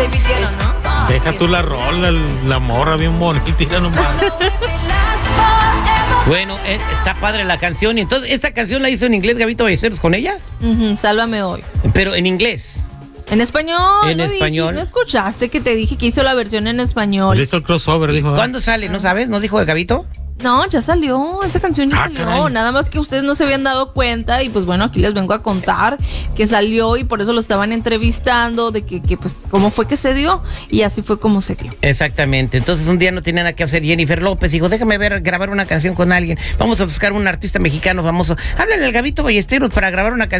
David Guetta, ¿no? Deja tú la rola, la morra bien bonita, nomás. Bueno, está padre la canción. Y entonces, ¿esta canción la hizo en inglés Gabito Ballesteros con ella? Sálvame hoy. Pero en inglés. En español. En español. ¿No escuchaste que te dije que hizo la versión en español? Le hizo el crossover, dijo. ¿Cuándo sale? ¿No sabes? ¿No dijo el Gabito? No, ya salió, esa canción ya salió, caray. nada más que ustedes no se habían dado cuenta y pues bueno, aquí les vengo a contar que salió y por eso lo estaban entrevistando de que pues cómo fue que se dio y así fue como se dio. Exactamente. Entonces un día no tenía nada que hacer Jennifer López, dijo, déjame grabar una canción con alguien, vamos a buscar un artista mexicano famoso, háblale al Gabito Ballesteros para grabar una canción.